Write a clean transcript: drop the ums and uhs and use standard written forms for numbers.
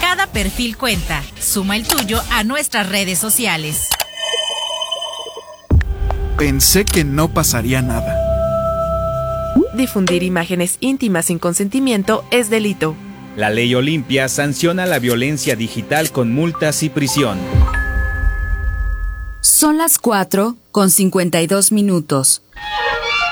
Cada perfil cuenta. Suma el tuyo a nuestras redes sociales. Pensé que no pasaría nada. Difundir imágenes íntimas sin consentimiento es delito. La ley Olimpia sanciona la violencia digital con multas y prisión. Son las 4:52.